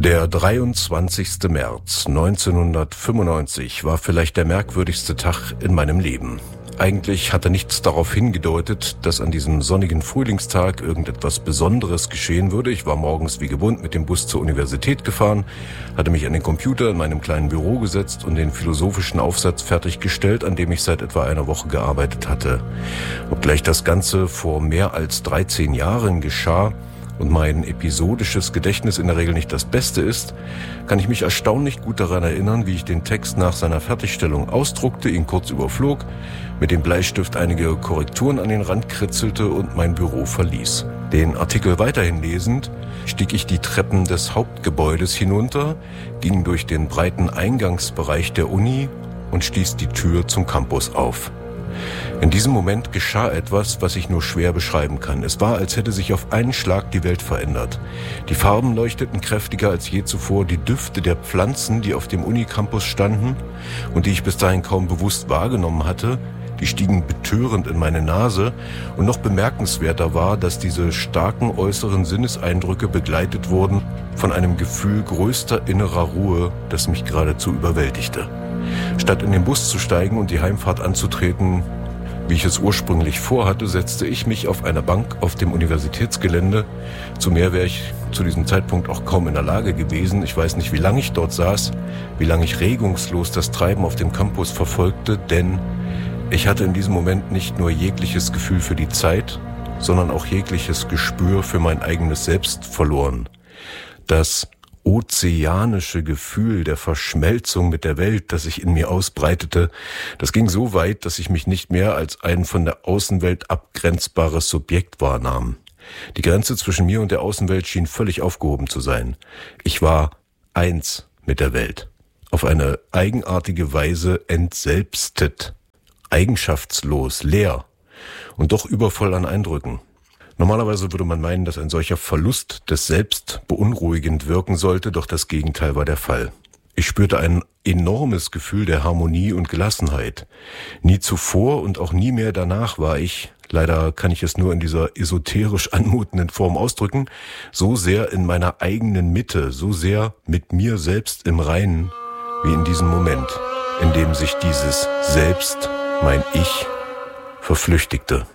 Der 23. März 1995 war vielleicht der merkwürdigste Tag in meinem Leben. Eigentlich hatte nichts darauf hingedeutet, dass an diesem sonnigen Frühlingstag irgendetwas Besonderes geschehen würde. Ich war morgens wie gewohnt mit dem Bus zur Universität gefahren, hatte mich an den Computer in meinem kleinen Büro gesetzt und den philosophischen Aufsatz fertiggestellt, an dem ich seit etwa einer Woche gearbeitet hatte. Obgleich das Ganze vor mehr als 13 Jahren geschah und mein episodisches Gedächtnis in der Regel nicht das Beste ist, kann ich mich erstaunlich gut daran erinnern, wie ich den Text nach seiner Fertigstellung ausdruckte, ihn kurz überflog, mit dem Bleistift einige Korrekturen an den Rand kritzelte und mein Büro verließ. Den Artikel weiterhin lesend, stieg ich die Treppen des Hauptgebäudes hinunter, ging durch den breiten Eingangsbereich der Uni und stieß die Tür zum Campus auf. In diesem Moment geschah etwas, was ich nur schwer beschreiben kann. Es war, als hätte sich auf einen Schlag die Welt verändert. Die Farben leuchteten kräftiger als je zuvor. Die Düfte der Pflanzen, die auf dem Unicampus standen und die ich bis dahin kaum bewusst wahrgenommen hatte, die stiegen betörend in meine Nase. Und noch bemerkenswerter war, dass diese starken äußeren Sinneseindrücke begleitet wurden von einem Gefühl größter innerer Ruhe, das mich geradezu überwältigte. Statt in den Bus zu steigen und die Heimfahrt anzutreten, wie ich es ursprünglich vorhatte, setzte ich mich auf eine Bank auf dem Universitätsgelände. Zu mehr wäre ich zu diesem Zeitpunkt auch kaum in der Lage gewesen. Ich weiß nicht, wie lange ich dort saß, wie lange ich regungslos das Treiben auf dem Campus verfolgte, denn ich hatte in diesem Moment nicht nur jegliches Gefühl für die Zeit, sondern auch jegliches Gespür für mein eigenes Selbst verloren. Das ozeanische Gefühl der Verschmelzung mit der Welt, das sich in mir ausbreitete, das ging so weit, dass ich mich nicht mehr als ein von der Außenwelt abgrenzbares Subjekt wahrnahm. Die Grenze zwischen mir und der Außenwelt schien völlig aufgehoben zu sein. Ich war eins mit der Welt, auf eine eigenartige Weise entselbstet, eigenschaftslos, leer und doch übervoll an Eindrücken. Normalerweise würde man meinen, dass ein solcher Verlust des Selbst beunruhigend wirken sollte, doch das Gegenteil war der Fall. Ich spürte ein enormes Gefühl der Harmonie und Gelassenheit. Nie zuvor und auch nie mehr danach war ich, leider kann ich es nur in dieser esoterisch anmutenden Form ausdrücken, so sehr in meiner eigenen Mitte, so sehr mit mir selbst im Reinen, wie in diesem Moment, in dem sich dieses Selbst, mein Ich, verflüchtigte.